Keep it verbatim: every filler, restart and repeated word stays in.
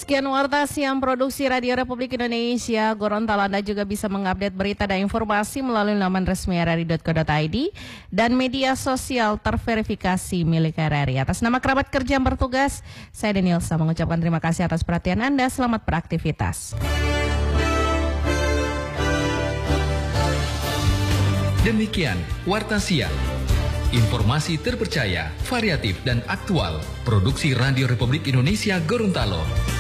Sekian Warta Siang Produksi Radio Republik Indonesia Gorontalo. Anda juga bisa mengupdate berita dan informasi melalui laman resmi r r i dot co dot i d dan media sosial terverifikasi milik R R I. Atas nama kerabat kerja yang bertugas, saya Danielsa mengucapkan terima kasih atas perhatian Anda. Selamat beraktivitas. Demikian Warta Siang. Informasi terpercaya, variatif dan aktual. Produksi Radio Republik Indonesia Gorontalo.